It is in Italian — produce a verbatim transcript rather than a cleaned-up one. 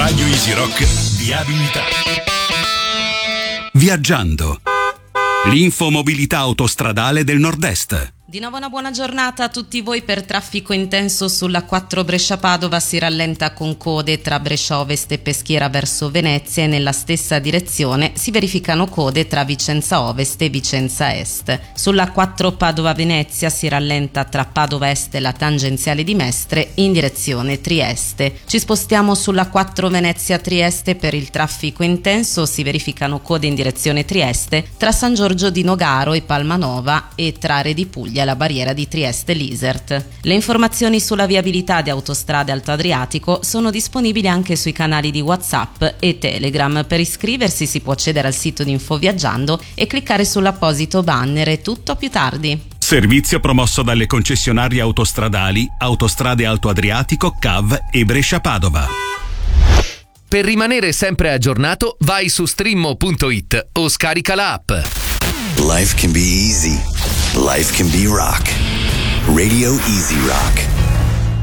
Radio Easy Rock Viabilità. Viaggiando. L'infomobilità autostradale del Nord-Est. Di nuovo una buona giornata a tutti voi. Per traffico intenso sulla quattro Brescia-Padova si rallenta con code tra Brescia Ovest e Peschiera verso Venezia, e nella stessa direzione si verificano code tra Vicenza Ovest e Vicenza Est. Sulla quattro Padova-Venezia si rallenta tra Padova Est e la tangenziale di Mestre in direzione Trieste. Ci spostiamo sulla quattro Venezia-Trieste. Per il traffico intenso si verificano code in direzione Trieste tra San Giorgio di Nogaro e Palmanova e tra Re di Puglia alla barriera di Trieste-Lisert. Le informazioni sulla viabilità di Autostrade Alto Adriatico sono disponibili anche sui canali di WhatsApp e Telegram. Per iscriversi si può accedere al sito di Infoviaggiando e cliccare sull'apposito banner. È tutto, più tardi. Servizio promosso dalle concessionarie autostradali Autostrade Alto Adriatico, C A V e Brescia-Padova. Per rimanere sempre aggiornato, vai su streammo punto it o scarica la app. Life can be easy. Life can be rock. Radio Easy Rock.